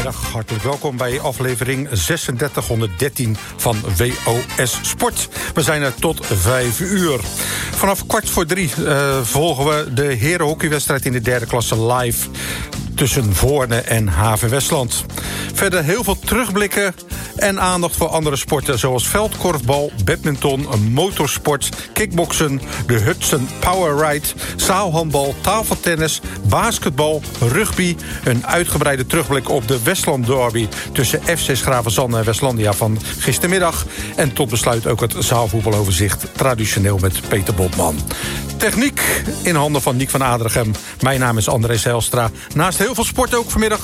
Goedemiddag, hartelijk welkom bij aflevering 3613 van WOS Sport. We zijn er tot 5 uur. Vanaf 2:15 volgen we de herenhockeywedstrijd in de derde klasse live tussen Voorne en HV Westland. Verder heel veel terugblikken en aandacht voor andere sporten zoals veldkorfbal, badminton, motorsport, kickboksen, de Hudson Power Ride, zaalhandbal, tafeltennis, basketbal, rugby, een uitgebreide terugblik op de Westland Derby tussen FC Schravenzande en Westlandia van gistermiddag en tot besluit ook het zaalvoetbaloverzicht, traditioneel met Peter Botman. Techniek in handen van Nick van Adrichem. Mijn naam is André Zijlstra. Naast heel veel sport ook vanmiddag